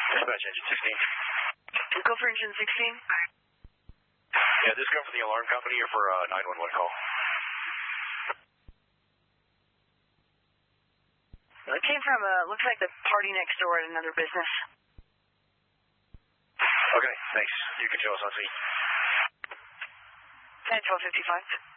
Dispatch engine 16. Go for engine 16. Yeah, this come for the alarm company or for a 911 call? It came from, looks like the party next door at another business. Okay, thanks. You can show us on scene. 10-12-55.